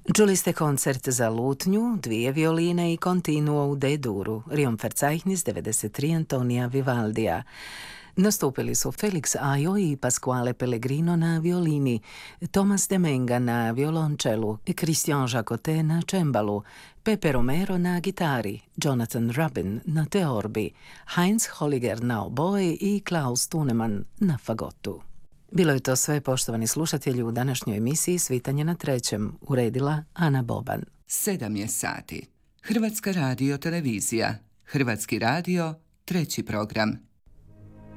Čuli ste koncert za lutnju, dvije violine i continuo u D-duru, Riomferzeichnis 93 Antonija Vivaldija. Nastupili su Felix Ajo i Pasquale Pellegrino na violini, Thomas de Menga na violončelu, Christian Jacotet na čembalu, Pepe Romero na gitari, Jonathan Rubin na teorbi, Heinz Holliger na oboe i Klaus Thunemann na fagotu. Bilo je to sve, poštovani slušatelji, u današnjoj emisiji Svitanje na trećem, uredila Ana Boban. 7 je sati. Hrvatska radio televizija. Hrvatski radio, treći program.